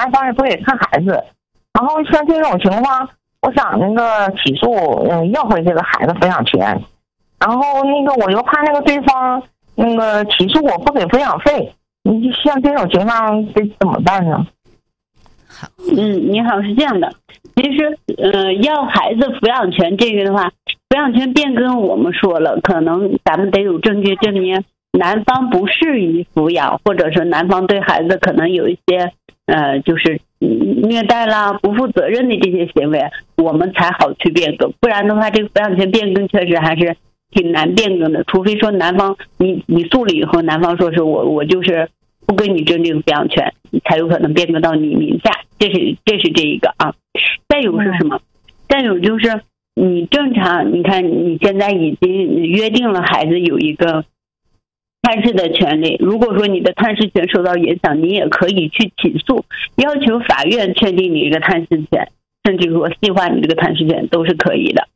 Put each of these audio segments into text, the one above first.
男方也不给看孩子。然后像这种情况，我想那个起诉，要回这个孩子抚养权。然后那个我又怕那个对方那个起诉我不给抚养费，你像这种情况得怎么办呢？ 好， 你好，是这样的，其实要孩子抚养权这个的话，抚养权变更我们说了，可能咱们得有证据证明男方不适宜抚养，或者是男方对孩子可能有一些就是虐待啦、不负责任的这些行为，我们才好去变更。不然的话，这个抚养权变更确实还是挺难变更的，除非说男方你诉了以后，男方说是我就是不跟你争这个抚养权，才有可能变更到你名下。这是这一个啊。再有是什么？再有就是你正常，你看你现在已经约定了孩子有一个探视的权利，如果说你的探视权受到影响，你也可以去起诉，要求法院确定你这个探视权，甚至说细化你这个探视权都是可以的。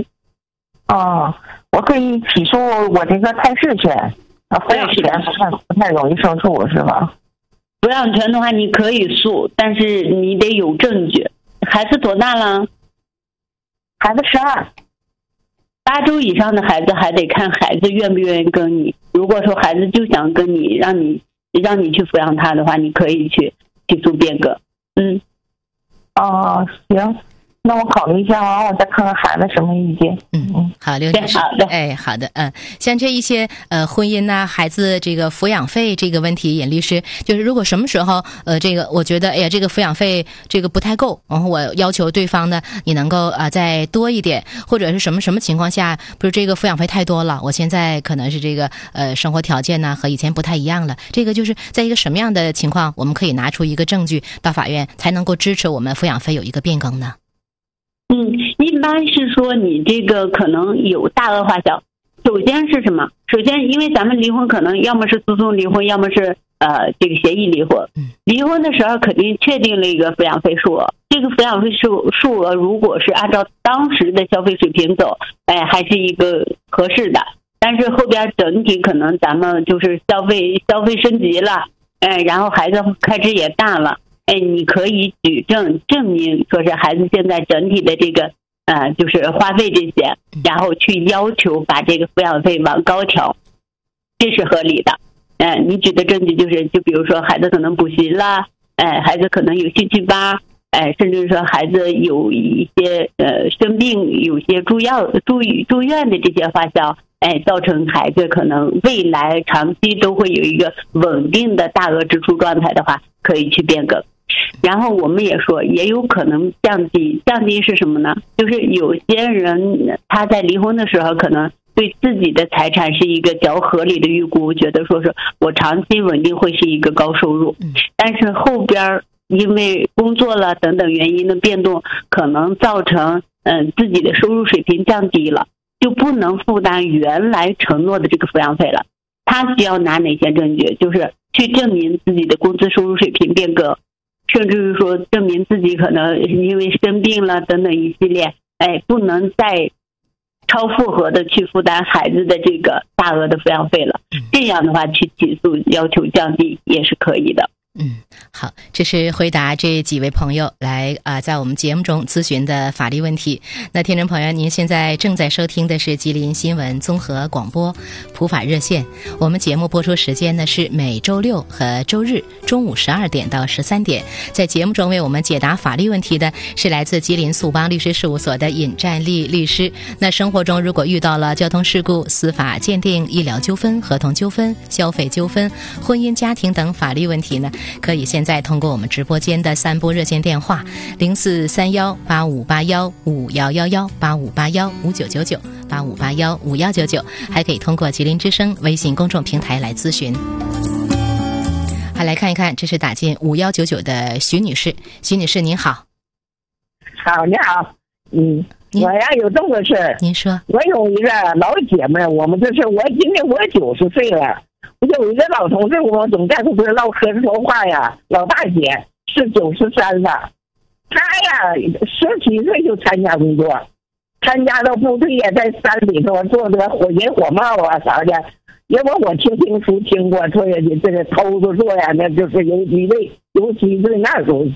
我可以起诉我这个探视权，抚养权不太容易胜诉是吧？ 抚养权的话你可以诉，但是你得有证据。孩子多大了？ 孩子12。 8周以上的孩子还得看孩子愿不愿意跟你。如果说孩子就想跟你，让你去抚养他的话，你可以去起诉变更。 行，那我考虑一下，完我再看看孩子什么意见。 好，刘律师。 好的。 好的。像这一些婚姻呐、孩子这个抚养费这个问题，尹律师就是如果什么时候这个我觉得这个抚养费这个不太够，然后我要求对方呢你能够再多一点，或者是什么情况下，不是这个抚养费太多了，我现在可能是这个生活条件呢和以前不太一样了，这个就是在一个什么样的情况，我们可以拿出一个证据到法院才能够支持我们抚养费有一个变更呢？ 一般是说你这个可能有大额花销。首先是什么？首先因为咱们离婚可能要么是诉讼离婚，要么是这个协议离婚。离婚的时候肯定确定了一个抚养费数额，这个抚养费数额如果是按照当时的消费水平走，还是一个合适的。但是后边整体可能咱们就是消费升级了，然后孩子开支也大了，你可以举证证明说是孩子现在整体的这个就是花费这些，然后去要求把这个抚养费往高调，这是合理的。你举的证据就比如说孩子可能补习啦，孩子可能有兴趣班，甚至说孩子有一些生病，有些住院的这些花销，造成孩子可能未来长期都会有一个稳定的大额支出状态的话，可以去变更。然后我们也说也有可能降低是什么呢？就是有些人他在离婚的时候可能对自己的财产是一个较合理的预估，觉得说是我长期稳定会是一个高收入，但是后边因为工作了等等原因的变动，可能造成自己的收入水平降低了，就不能负担原来承诺的这个抚养费了。他需要拿哪些证据？就是去证明自己的工资收入水平变更，甚至是说证明自己可能因为生病了等等一系列，不能再超负荷的去负担孩子的这个大额的抚养费了。这样的话去起诉要求降低也是可以的。 好，这是回答这几位朋友来在我们节目中咨询的法律问题。那听众朋友，您现在正在收听的是吉林新闻综合广播普法热线。我们节目播出时间呢是每周六和周日中午12点到13点。在节目中为我们解答法律问题的是来自吉林速邦律师事务所的尹占利律师。那生活中如果遇到了交通事故、司法鉴定、医疗纠纷、合同纠纷、消费纠纷、婚姻家庭等法律问题呢，可以现在通过我们直播间的3部热线电话0431858151118581599985815199，还可以通过吉林之声微信公众平台来咨询。好，来看一看，这是打进5199的徐女士。徐女士您好。 好，你好。我呀有这么个事儿。 您说。 我有一个老姐妹，我们今年我90岁了。我有一个老同事，我总在跟他唠嗑说话呀。老大姐是93了，她呀17岁就参加工作，参加到部队也在山里头做这个火云火冒啊啥的。因为我听书听过，说这个偷着做呀，那就是游击队那时候